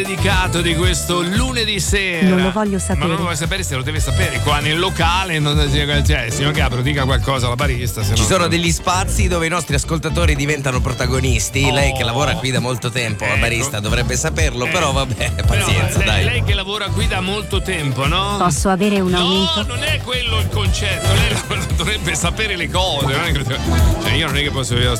dedicato di questo lunedì sera. Non lo voglio sapere. Ma non lo vuoi sapere, se lo deve sapere. Qua nel locale, cioè, signor Gabro, dica qualcosa alla barista. Ci sono degli spazi dove i nostri ascoltatori diventano protagonisti. Lei che lavora qui da molto tempo, la barista dovrebbe saperlo, però vabbè, pazienza, però, dai. Lei che lavora qui da molto tempo, no? Posso avere un aumento? No, non è quello il concetto. Lei dovrebbe sapere le cose. Non è che, cioè, io non è che posso